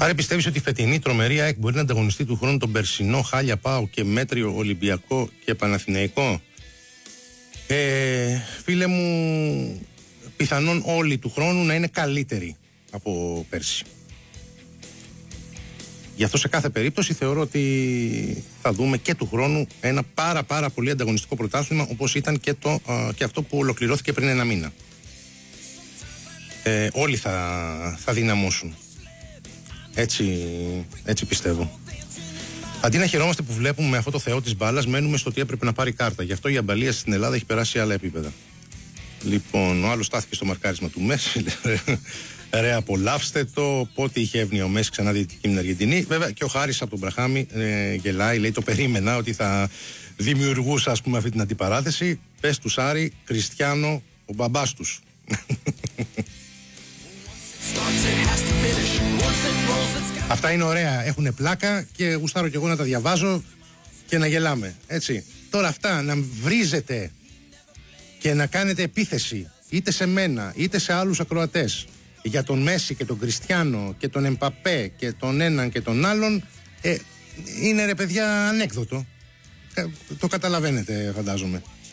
Άρα πιστεύεις ότι η φετινή τρομερή ΑΕΚ μπορεί να ανταγωνιστεί του χρόνου τον περσινό Χάλια ΠΑΟΚ και μέτριο Ολυμπιακό και Παναθηναϊκό? Φίλε μου, πιθανόν όλοι του χρόνου να είναι καλύτεροι από πέρσι. Γι' αυτό σε κάθε περίπτωση θεωρώ ότι θα δούμε και του χρόνου ένα πάρα πολύ ανταγωνιστικό πρωτάθλημα, όπως ήταν και αυτό που ολοκληρώθηκε πριν ένα μήνα. Όλοι θα δυναμώσουν. Έτσι πιστεύω. Αντί να χαιρόμαστε που βλέπουμε αυτό το θεό της μπάλας, μένουμε στο ότι έπρεπε να πάρει κάρτα. Γι' αυτό η αμπαλία στην Ελλάδα έχει περάσει σε άλλα επίπεδα. Λοιπόν, ο άλλος στάθηκε στο μαρκάρισμα του Μέση. Ρε, απολαύστε το. Πότε είχε εύνοια ο Μέση ξανά δυτική με την Αργεντινή. Βέβαια και ο Χάρης από τον Μπραχάμι γελάει, λέει: το περίμενα ότι θα δημιουργούσα, ας πούμε, αυτή την αντιπαράθεση. Πες του Σάρη, Κριστιάνο, ο μπαμπάς τους. Αυτά είναι ωραία, έχουν πλάκα και γουστάρω κι εγώ να τα διαβάζω και να γελάμε, έτσι. Τώρα αυτά να βρίζετε και να κάνετε επίθεση είτε σε μένα είτε σε άλλους ακροατές για τον Μέση και τον Κριστιάνο και τον Εμπαπέ και τον έναν και τον άλλον, είναι ρε παιδιά ανέκδοτο. Το καταλαβαίνετε, φαντάζομαι.